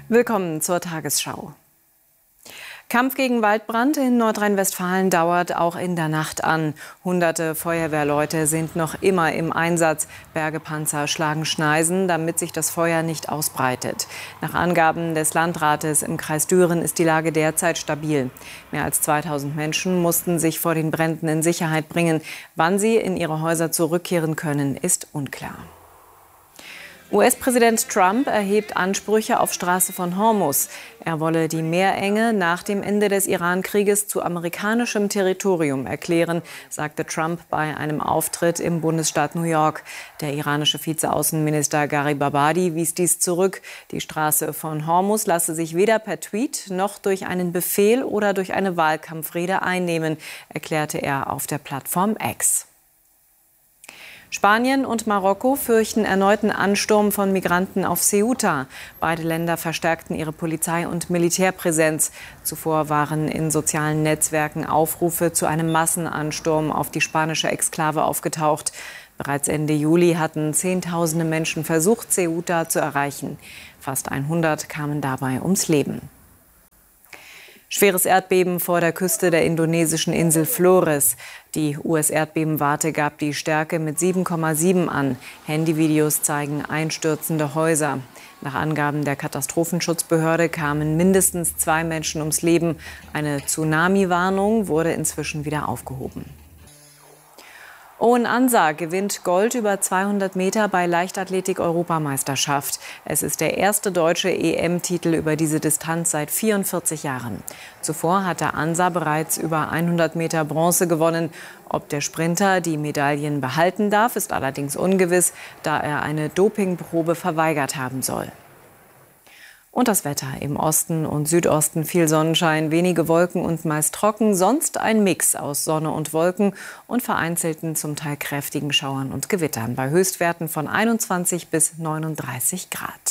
Willkommen zur Tagesschau. Kampf gegen Waldbrand in Nordrhein-Westfalen dauert auch in der Nacht an. Hunderte Feuerwehrleute sind noch immer im Einsatz. Bergepanzer schlagen Schneisen, damit sich das Feuer nicht ausbreitet. Nach Angaben des Landrates im Kreis Düren ist die Lage derzeit stabil. Mehr als 2000 Menschen mussten sich vor den Bränden in Sicherheit bringen. Wann sie in ihre Häuser zurückkehren können, ist unklar. US-Präsident Trump erhebt Ansprüche auf Straße von Hormuz. Er wolle die Meerenge nach dem Ende des Iran-Krieges zu amerikanischem Territorium erklären, sagte Trump bei einem Auftritt im Bundesstaat New York. Der iranische Vizeaußenminister Gharib Abadi wies dies zurück. Die Straße von Hormuz lasse sich weder per Tweet noch durch einen Befehl oder durch eine Wahlkampfrede einnehmen, erklärte er auf der Plattform X. Spanien und Marokko fürchten erneuten Ansturm von Migranten auf Ceuta. Beide Länder verstärkten ihre Polizei- und Militärpräsenz. Zuvor waren in sozialen Netzwerken Aufrufe zu einem Massenansturm auf die spanische Exklave aufgetaucht. Bereits Ende Juli hatten Zehntausende Menschen versucht, Ceuta zu erreichen. Fast 100 kamen dabei ums Leben. Schweres Erdbeben vor der Küste der indonesischen Insel Flores. Die US-Erdbebenwarte gab die Stärke mit 7,7 an. Handyvideos zeigen einstürzende Häuser. Nach Angaben der Katastrophenschutzbehörde kamen mindestens 2 Menschen ums Leben. Eine Tsunami-Warnung wurde inzwischen wieder aufgehoben. Owen Ansah gewinnt Gold über 200 Meter bei Leichtathletik-Europameisterschaft. Es ist der erste deutsche EM-Titel über diese Distanz seit 44 Jahren. Zuvor hatte Ansah bereits über 100 Meter Bronze gewonnen. Ob der Sprinter die Medaillen behalten darf, ist allerdings ungewiss, da er eine Dopingprobe verweigert haben soll. Und das Wetter: im Osten und Südosten viel Sonnenschein, wenige Wolken und meist trocken. Sonst ein Mix aus Sonne und Wolken und vereinzelten, zum Teil kräftigen Schauern und Gewittern bei Höchstwerten von 21 bis 39 Grad.